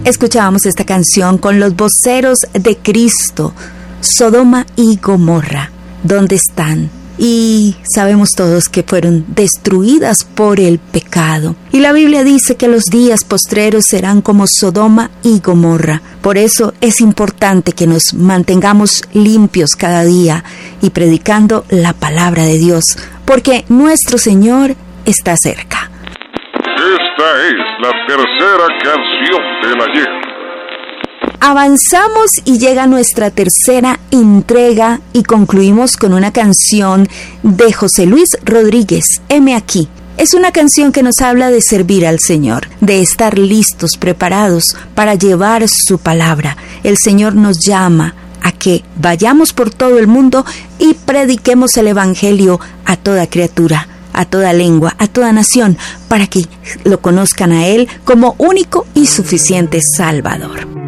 Escuchábamos esta canción con los voceros de Cristo, Sodoma y Gomorra. ¿Dónde están? Y sabemos todos que fueron destruidas por el pecado. Y la Biblia dice que los días postreros serán como Sodoma y Gomorra. Por eso es importante que nos mantengamos limpios cada día y predicando la palabra de Dios, porque nuestro Señor está cerca. Esta es la tercera canción del ayer. Avanzamos y llega nuestra tercera entrega y concluimos con una canción de José Luis Rodríguez, Heme aquí. Es una canción que nos habla de servir al Señor, de estar listos, preparados para llevar su palabra. El Señor nos llama a que vayamos por todo el mundo y prediquemos el Evangelio a toda criatura, a toda lengua, a toda nación, para que lo conozcan a Él como único y suficiente Salvador.